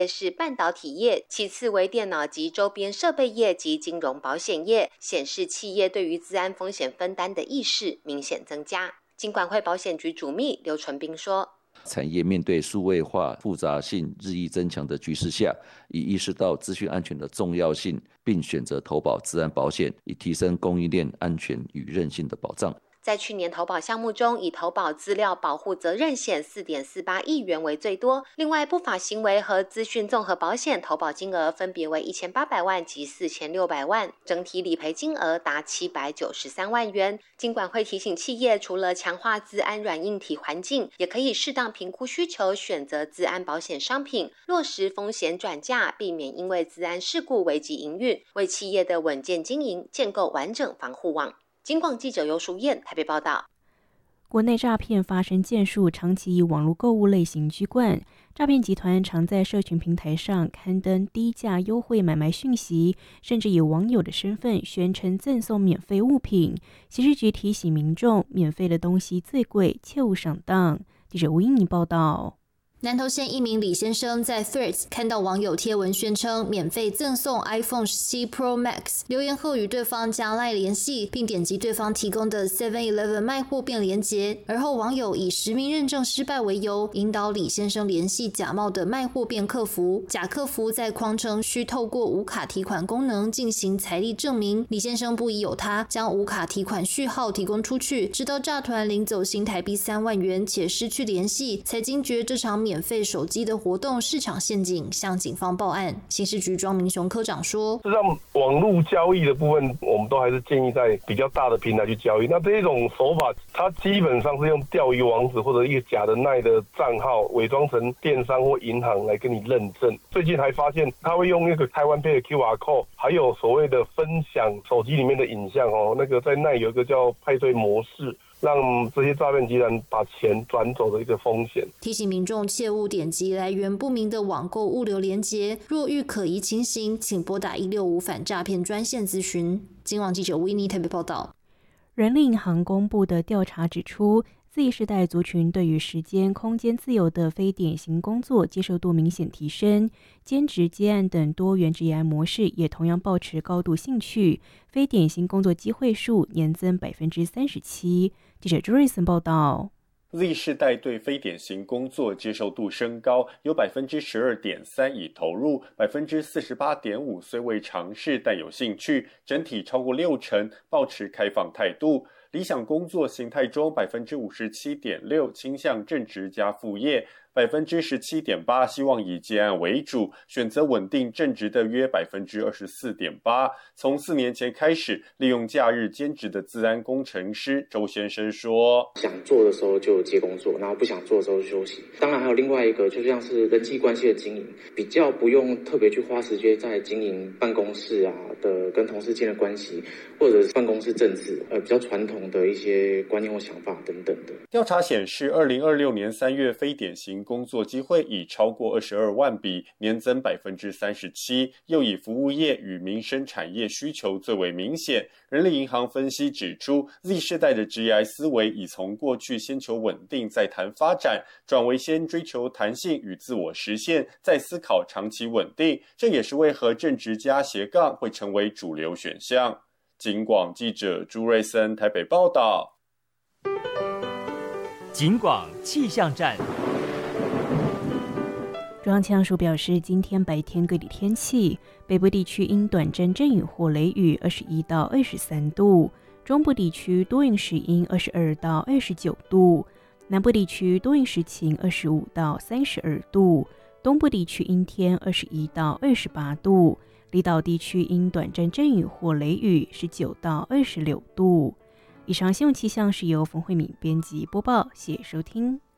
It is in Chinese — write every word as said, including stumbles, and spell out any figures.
是半导体业，其次为电脑及周边设备业及金融保险业，显示企业对于资安风险分担的意识明显增加。金管会保险局主秘刘纯斌说， 产业面对数位化复杂性日益增强的局势下，已意识到资讯安全的重要性，并选择投保资安保险，以提升供应链安全与韧性的保障。 在去年投保项目中，以投保资料保护责任险 四点四八亿元为最多，另外不法行为和资讯综合保险投保金额分别为一千八百万及四千六百万，整体理赔金额达七百九十三万元。金管会提醒企业，除了强化资安软硬体环境，也可以适当评估需求，选择资安保险商品，落实风险转嫁，避免因为资安事故危及营运，为企业的稳健经营建构完整防护网。金广记者尤淑燕台北报道。 国内诈骗发生件数长期以网络购物类型居冠，诈骗集团常在社群平台上刊登低价优惠买卖讯息，甚至以网友的身份宣称赠送免费物品。刑事局提醒民众，免费的东西最贵，切勿上当。记者吴英妮报道。 南投县一名李先生在 Threads 看到网友贴文宣称免费赠送 iPhone 十七 Pro Max， 留言后与对方加赖联系，并点击对方提供的 seven eleven 卖货便连结，而后网友以实名认证失败为由，引导李先生联系假冒的卖货便客服，假客服在框称需透过无卡提款功能进行财力证明，李先生不疑有他，将无卡提款序号提供出去，直到诈团领走新台币三万元且失去联系，才惊觉这场免费手机的活动市场陷阱，向警方报案。刑事局庄明雄科长说， 实际上网络交易的部分，我们都还是建议在比较大的平台去交易。那这一种手法，它基本上是用钓鱼网址或者一个假的奈的账号，伪装成电商或银行来跟你认证。最近还发现，他会用那个台湾 Pay 的 Q R code， 还有所谓的分享手机里面的影像哦，那个在奈有一个叫派对模式，让这些诈骗集团把钱转走的一个风险。 提醒民众切勿点击来源不明的网购物流连结，若遇可疑情形，请拨打一六五反诈骗专线咨询。今网记者维尼台北报道。 人力银行公布的调查指出，Z 世代族群对于时间、空间自由的非典型工作接受度明显提升，兼职、接案等多元职业模式也同样抱持高度兴趣，非典型工作机会数年增百分之三十七。记者朱瑞森报道。 Z 世代对非典型工作接受度升高，有 百分之十二点三 已投入， 百分之四十八点五 虽未尝试但有兴趣，整体超过六成抱持开放态度。理想工作形态中 百分之五十七点六 倾向正职加副业， 百分之十七点八 希望以接案为主，选择稳定正职的约 百分之二十四点八。 从四年前开始利用假日兼职的资安工程师周先生说， 想做的时候就接工作，然后不想做的时候就休息。当然还有另外一个就像是人际关系的经营，比较不用特别去花时间在经营办公室啊的跟同事间的关系，或者是办公室政治，呃比较传统的一些观念或想法等等的。 调查显示，二零二六年三月非典型工作机会已超过二十二万笔，年增 百分之三十七， 又以服务业与民生产业需求最为明显。人力银行分析指出， Z 世代的职业思维已从过去先求稳定再谈发展，转为先追求弹性与自我实现，再思考长期稳定，这也是为何正职加斜杠会成为主流选项。警广记者朱瑞森台北报道。 警广气象站。 中央气象署表示，今天白天各地天气，北部地区因短暂阵雨或雷雨二十一到二十三度，中部地区多云时阴二十二到二十九度，南部地区多云时晴二十五到三十二度，东部地区阴天二十一到二十八度，离岛地区因短暂阵雨或雷雨十九到二十六度。以上新闻气象是由冯慧敏编辑播报，谢谢收听。